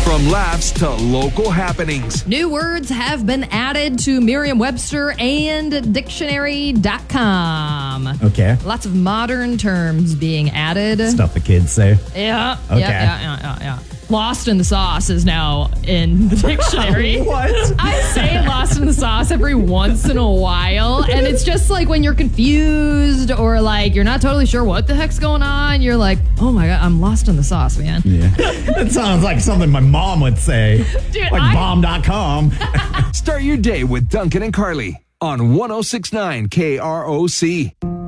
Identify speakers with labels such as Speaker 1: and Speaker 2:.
Speaker 1: From laughs to local happenings.
Speaker 2: New words have been added to Merriam-Webster and Dictionary.com.
Speaker 3: Okay.
Speaker 2: Lots of modern terms being added.
Speaker 3: Stuff the kids say.
Speaker 2: Yeah.
Speaker 3: Okay.
Speaker 2: Yeah. Lost in the sauce is now in the dictionary.
Speaker 3: What?
Speaker 2: I say lost in the sauce every once in a while, and it's just like when you're confused or like you're not totally sure what the heck's going on, you're like, oh my God, I'm lost in the sauce, man.
Speaker 3: Yeah. That sounds like something my mom would say.
Speaker 2: Dude,
Speaker 3: like bomb.com.
Speaker 1: Start your day with Duncan and Carly on 106.9 KROC.